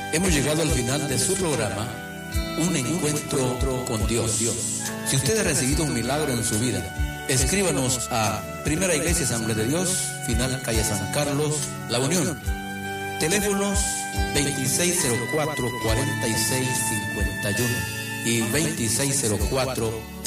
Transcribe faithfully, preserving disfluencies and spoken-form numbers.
Hemos llegado al final de su programa, Un Encuentro con Dios. Si usted ha recibido un milagro en su vida, escríbanos a Primera Iglesia Asamblea de Dios, final calle San Carlos, La Unión. Teléfonos veintiséis cero cuatro, cuarenta y seis cincuenta y uno y veintiséis cero cuatro,